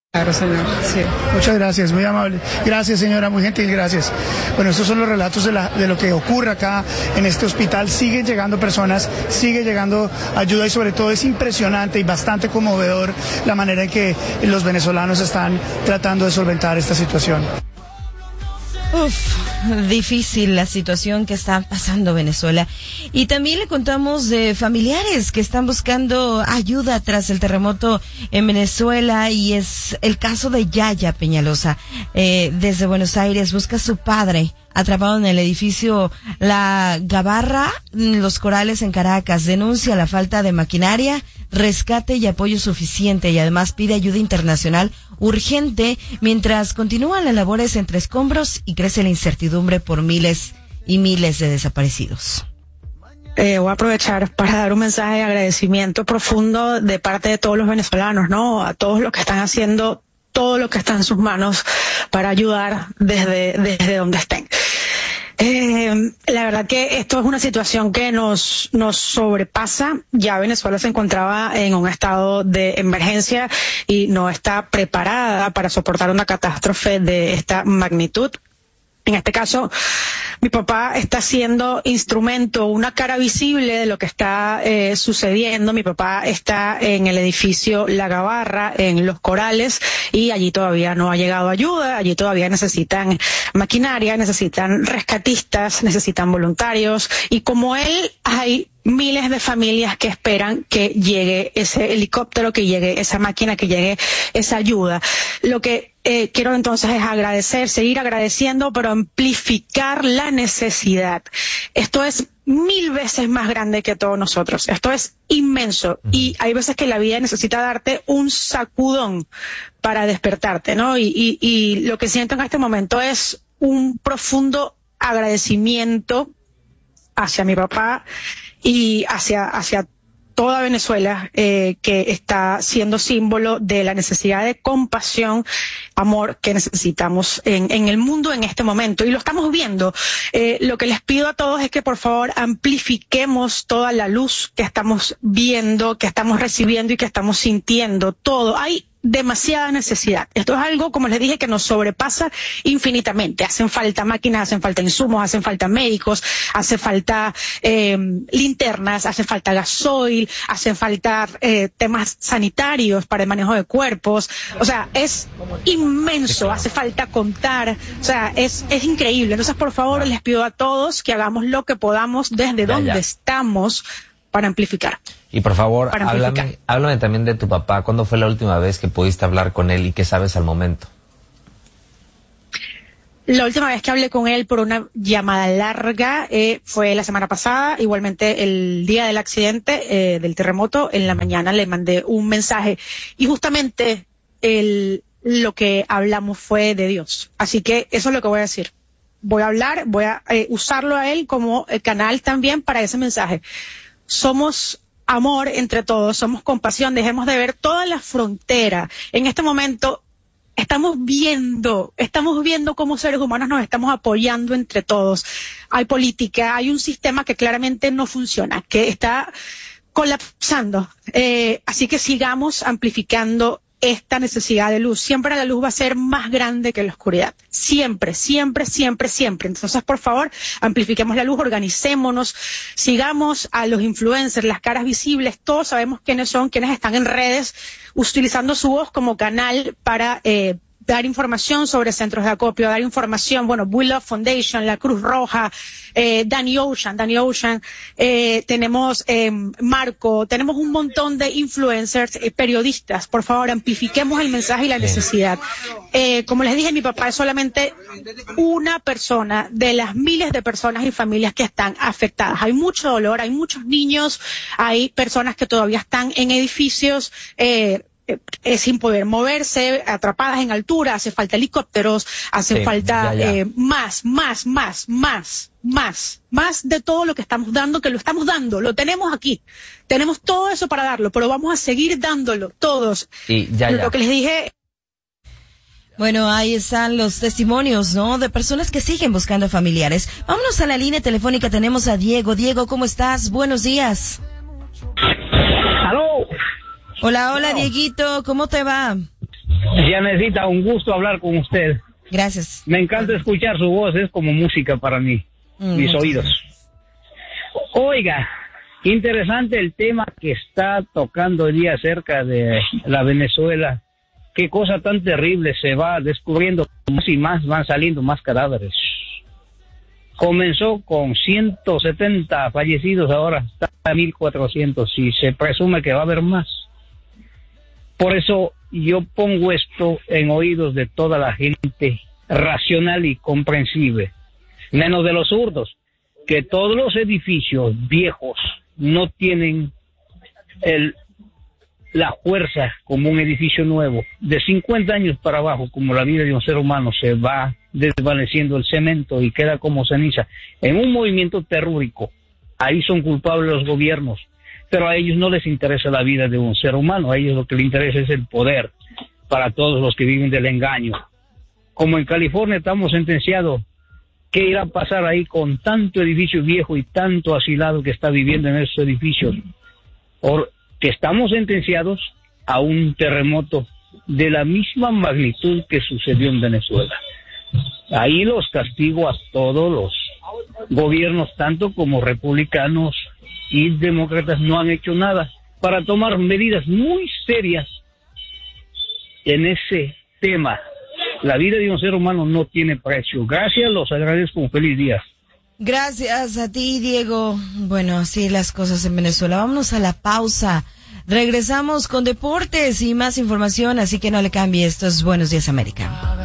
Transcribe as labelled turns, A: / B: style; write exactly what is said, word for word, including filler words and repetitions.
A: Claro, señor, sí.
B: Muchas gracias, muy amable. Gracias, señora, muy gentil, gracias. Bueno, estos son los relatos de, la, de lo que ocurre acá en este hospital. Siguen llegando personas, sigue llegando ayuda y sobre todo es impresionante y bastante conmovedor la manera en que los venezolanos están tratando de solventar esta situación.
C: Uf, difícil la situación que está pasando Venezuela. Y también le contamos de familiares que están buscando ayuda tras el terremoto en Venezuela, y es el caso de Yaya Peñalosa. Eh, desde Buenos Aires busca a su padre atrapado en el edificio La Gabarra, Los Corales en Caracas. Denuncia la falta de maquinaria, rescate y apoyo suficiente, y además pide ayuda internacional urgente mientras continúan las labores entre escombros y crece la incertidumbre por miles y miles de desaparecidos.
D: Eh, voy a aprovechar para dar un mensaje de agradecimiento profundo de parte de todos los venezolanos, ¿no? A todos los que están haciendo todo lo que está en sus manos para ayudar desde, desde donde estén. Eh, la verdad que esto es una situación que nos, nos sobrepasa. Ya Venezuela se encontraba en un estado de emergencia y no está preparada para soportar una catástrofe de esta magnitud. En este caso, mi papá está siendo instrumento, una cara visible de lo que está eh, sucediendo. Mi papá está en el edificio La Gabarra, en Los Corales, y allí todavía no ha llegado ayuda. Allí todavía necesitan maquinaria, necesitan rescatistas, necesitan voluntarios, y como él hay miles de familias que esperan que llegue ese helicóptero, que llegue esa máquina, que llegue esa ayuda. Lo que eh, quiero entonces es agradecer, seguir agradeciendo, pero amplificar la necesidad. Esto es mil veces más grande que todos nosotros. Esto es inmenso. Y hay veces que la vida necesita darte un sacudón para despertarte, ¿no? Y, y, y lo que siento en este momento es un profundo agradecimiento hacia mi papá y hacia, hacia toda Venezuela, eh, que está siendo símbolo de la necesidad de compasión, amor que necesitamos en, en el mundo en este momento. Y lo estamos viendo. Eh, lo que les pido a todos es que por favor amplifiquemos toda la luz que estamos viendo, que estamos recibiendo y que estamos sintiendo. Todo. Hay demasiada necesidad. Esto es algo, como les dije, que nos sobrepasa infinitamente. Hacen falta máquinas, hacen falta insumos, hacen falta médicos, hace falta eh, linternas, hace falta gasoil, hacen falta eh, temas sanitarios para el manejo de cuerpos. O sea, es inmenso, hace falta contar. O sea, es, es increíble. Entonces, por favor, les pido a todos que hagamos lo que podamos desde ya, donde ya. estamos para amplificar.
E: Y por favor, háblame, háblame también de tu papá. ¿Cuándo fue la última vez que pudiste hablar con él y qué sabes al momento?
D: La última vez que hablé con él por una llamada larga eh, fue la semana pasada. Igualmente el día del accidente, eh, del terremoto, en la mañana le mandé un mensaje. Y justamente el, lo que hablamos fue de Dios. Así que eso es lo que voy a decir. Voy a hablar, voy a eh, usarlo a él como eh, canal también para ese mensaje. Somos amor entre todos, somos compasión, dejemos de ver toda la frontera. En este momento estamos viendo, estamos viendo cómo seres humanos nos estamos apoyando entre todos. Hay política, hay un sistema que claramente no funciona, que está colapsando. Eh, así que sigamos amplificando esta necesidad de luz. Siempre la luz va a ser más grande que la oscuridad. Siempre, siempre, siempre, siempre. Entonces, por favor, amplifiquemos la luz, organicémonos, sigamos a los influencers, las caras visibles. Todos sabemos quiénes son, quiénes están en redes, utilizando su voz como canal para eh, dar información sobre centros de acopio, dar información, bueno, We Love Foundation, la Cruz Roja, eh, Danny Ocean, Danny Ocean, eh, tenemos eh, Marco, tenemos un montón de influencers, eh, periodistas. Por favor, amplifiquemos el mensaje y la necesidad. Eh, como les dije, mi papá es solamente una persona de las miles de personas y familias que están afectadas. Hay mucho dolor, hay muchos niños, hay personas que todavía están en edificios, eh, Eh, sin poder moverse, atrapadas en altura, hace falta helicópteros, hace sí, falta ya, ya. Eh, más, más, más, más, más, más de todo lo que estamos dando, que lo estamos dando, lo tenemos aquí, tenemos todo eso para darlo, pero vamos a seguir dándolo, todos.
E: Y ya, ya.
D: Lo que les dije.
C: Bueno, ahí están los testimonios, ¿no? De personas que siguen buscando familiares. Vámonos a la línea telefónica, tenemos a Diego. Diego, ¿cómo estás? Buenos días.
F: ¿Aló?
C: Hola, hola, no. Dieguito, ¿cómo te va?
A: Ya necesita un gusto hablar con usted.
C: Gracias.
A: Me encanta escuchar su voz, es como música para mí, mm, mis oídos. Oiga, interesante el tema que está tocando hoy día acerca de la Venezuela. Qué cosa tan terrible, se va descubriendo más y más, van saliendo más cadáveres. Comenzó con ciento setenta fallecidos, ahora está a mil cuatrocientos y se presume que va a haber más. Por eso yo pongo esto en oídos de toda la gente racional y comprensible, menos de los zurdos, que todos los edificios viejos no tienen el, la fuerza como un edificio nuevo. De cincuenta años para abajo, como la vida de un ser humano, se va desvaneciendo el cemento y queda como ceniza en un movimiento terrúrico. Ahí son culpables los gobiernos, pero a ellos no les interesa la vida de un ser humano, a ellos lo que les interesa es el poder para todos los que viven del engaño. Como en California estamos sentenciados, ¿qué irá a pasar ahí con tanto edificio viejo y tanto asilado que está viviendo en esos edificios? Or, que estamos sentenciados a un terremoto de la misma magnitud que sucedió en Venezuela. Ahí los castigo a todos los gobiernos, tanto como republicanos y demócratas, no han hecho nada para tomar medidas muy serias en ese tema. La vida de un ser humano no tiene precio. Gracias, los agradezco, un feliz día.
C: Gracias a ti, Diego. Bueno, así las cosas en Venezuela. Vámonos a la pausa. Regresamos con deportes y más información, así que no le cambie. Esto es Buenos Días, América.